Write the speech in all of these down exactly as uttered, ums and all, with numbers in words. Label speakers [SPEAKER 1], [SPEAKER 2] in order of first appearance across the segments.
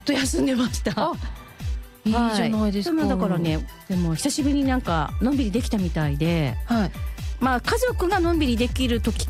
[SPEAKER 1] と休んでました。
[SPEAKER 2] あ、いいじゃないですか。
[SPEAKER 1] はい、だからね、でも久しぶりになんかのんびりできたみたいで、はい、まあ家族がのんびりできる時って、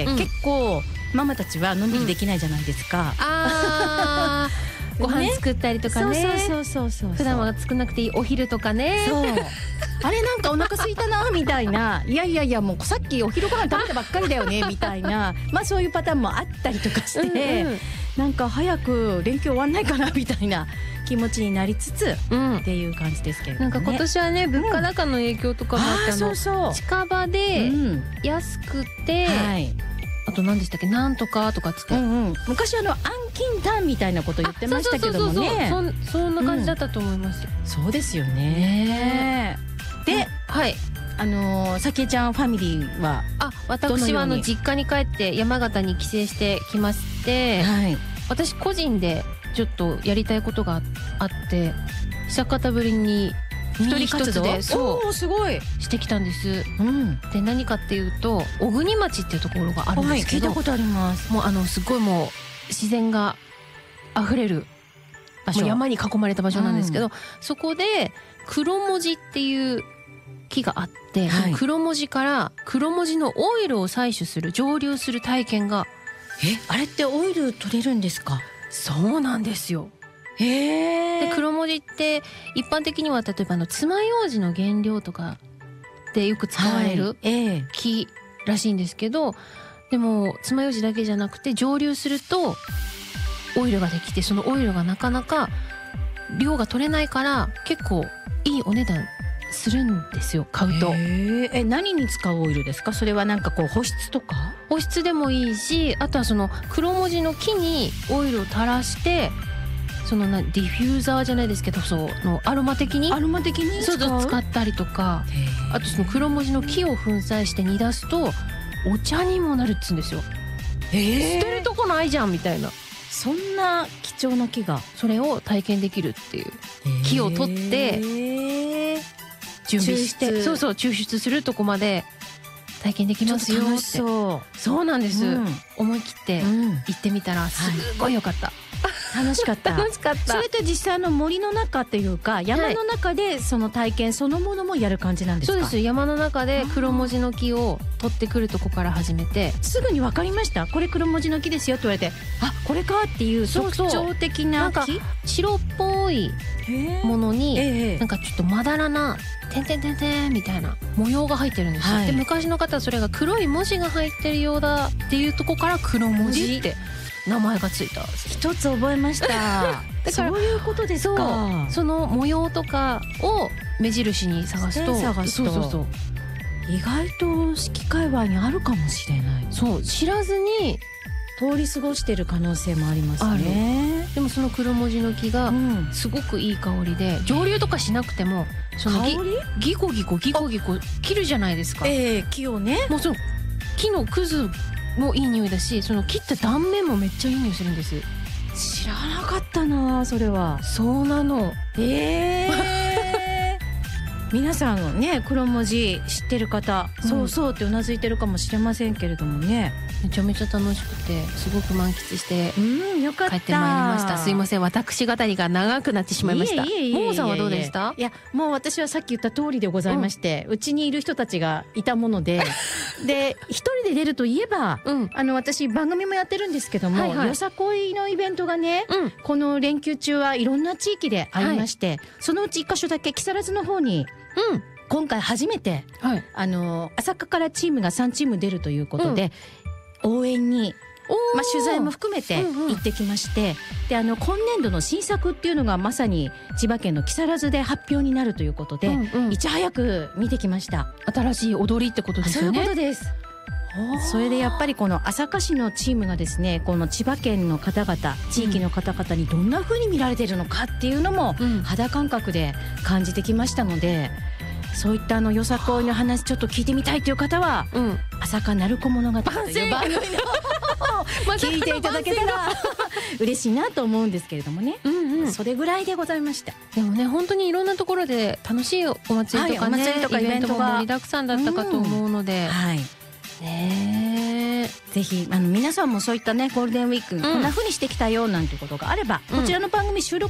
[SPEAKER 1] うん、結構ママたちはのんびりできないじゃないですか。うん、あ
[SPEAKER 2] ご飯作ったりとかね。
[SPEAKER 1] そうそうそうそう。
[SPEAKER 2] 普段は作らなくていいお昼とかね。
[SPEAKER 1] そう。あれなんかお腹空いたなみたいな、いやいやいやもうさっきお昼ご飯食べたばっかりだよねみたいな、まあそういうパターンもあったりとかして、うんうん、なんか早く連休終わんないかなみたいな気持ちになりつつ、うん、っていう感じですけれども、ね、
[SPEAKER 2] なんか今年はね物価高の影響とかもあって、うん、あのそうそう近場で安くて、うんはい、あと何でしたっけ、なんとかとかつって、うんうん、
[SPEAKER 1] 昔あの暗金タンみたいなこと言ってましたけどもね、
[SPEAKER 2] そんな感じだったと思います、
[SPEAKER 1] うん、そうですよね。で、うん、はいあのー、さきえちゃんファミリーは
[SPEAKER 2] あ私はあの実家に帰って山形に帰省してきまして、はい、私個人でちょっとやりたいことがあって久方ぶりに一人活動でそうすごいしてきたんです、うん、で何かっていうと小国町っていうところがあるんですけど、
[SPEAKER 1] はい、聞いたことあります。
[SPEAKER 2] もうあのすごいもう自然があふれる場所、山に囲まれた場所なんですけど、うん、そこで黒文字っていう木があって、はい、黒文字から黒文字のオイルを採取する蒸留する体験が
[SPEAKER 1] えあれってオイル取れるんですか？
[SPEAKER 2] そうなんですよ。
[SPEAKER 1] へ
[SPEAKER 2] で黒文字って一般的には例えばの爪楊枝の原料とかでよく使われる木らしいんですけど、でも爪楊枝だけじゃなくて蒸留するとオイルができて、そのオイルがなかなか量が取れないから結構いいお値段するんですよ、買うと。
[SPEAKER 1] え何に使うオイルですか？それはなんかこう保湿とか？
[SPEAKER 2] 保湿でもいいし、あとはその黒文字の木にオイルを垂らしてそのなディフューザーじゃないですけど、そのアロマ的に
[SPEAKER 1] アロマ的に
[SPEAKER 2] そうそう使ったりとか、あとその黒文字の木を粉砕して煮出すとお茶にもなるっつうんですよ。捨てるとこないじゃんみたいな、
[SPEAKER 1] そんな貴重な木が
[SPEAKER 2] それを体験できるっていう木を取って準備して、そうそう抽出するとこまで体験できますよって。
[SPEAKER 1] そう
[SPEAKER 2] そうなんです、うん、思い切って行ってみたらすごい良かった、はい、
[SPEAKER 1] 楽しかった
[SPEAKER 2] 楽しかった。
[SPEAKER 1] それって実際の森の中っていうか山の中でその体験そのものもやる感じなんですか？
[SPEAKER 2] そうです、山の中で黒文字の木を取ってくるとこから始めて、
[SPEAKER 1] すぐに分かりました？これ黒文字の木ですよって言われて、あこれかっていう特徴的な木。
[SPEAKER 2] なんか白っぽいものに、えー、なんかちょっとまだらなてんてんてんてんみたいな模様が入ってるんですよ、はい、で昔の方はそれが黒い文字が入ってるようだっていうとこから黒文字って名前がついた。
[SPEAKER 1] 一つ覚えましただからそういうことですか。
[SPEAKER 2] その模様とかを目印に探すと
[SPEAKER 1] 探すとそうそうそう意外と四季界隈にあるかもしれない。
[SPEAKER 2] そう知らずに
[SPEAKER 1] 通り過ごしてる可能性もありますね。
[SPEAKER 2] でもその黒文字の木がすごくいい香りで、うん、蒸留とかしなくてもそのギギコギコギコギコ切るじゃないですか。
[SPEAKER 1] ええー、木をね。
[SPEAKER 2] もうその木のくずもいい匂いだし、その切った断面もめっちゃいい匂いするんです。
[SPEAKER 1] 知らなかったなそれは。
[SPEAKER 2] そうなの。
[SPEAKER 1] ええー、皆さんね黒文字知ってる方、うん、そうそうってうなずいてるかもしれませんけれどもね、
[SPEAKER 2] めちゃめちゃ楽しくてすごく満喫して
[SPEAKER 1] うんよかった
[SPEAKER 2] 帰ってまいりました。すいません、私語りが長くなってしまいました。ももさんはどうでした？
[SPEAKER 1] いやもう私はさっき言った通りでございまして、うち、ん、にいる人たちがいたものでで一人で出るといえば、うん、あの私番組もやってるんですけども、はいはい、よさこいのイベントがね、うん、この連休中はいろんな地域でありまして、はい、そのうち一箇所だけ木更津の方に、うん、今回初めて、はい、あの朝霞からチームがさんチーム出るということで、うん、応援に、まあ、取材も含めて行ってきまして、うんうん、であの今年度の新作っていうのがまさに千葉県の木更津で発表になるということで、うんうん、いち早く見てきました。
[SPEAKER 2] 新しい踊りってことですよね。
[SPEAKER 1] そういうことです。それでやっぱりこの朝霞市のチームがですね、この千葉県の方々地域の方々にどんな風に見られているのかっていうのも肌感覚で感じてきましたので、そういったあのよさこいの話ちょっと聞いてみたいという方は、うん、朝霞鳴子物語という番組の聞いていただけたら嬉しいなと思うんですけれどもね、うんうん、それぐらいでございました。
[SPEAKER 2] でもね本当にいろんなところで楽しいお祭りとかね、はい、お祭りとかイベントも盛りだくさんだったかと思うので、うん、はいね
[SPEAKER 1] ぜひあの皆さんもそういったねゴールデンウィーク、うん、こんな風にしてきたよなんてことがあれば、うん、こちらの番組収録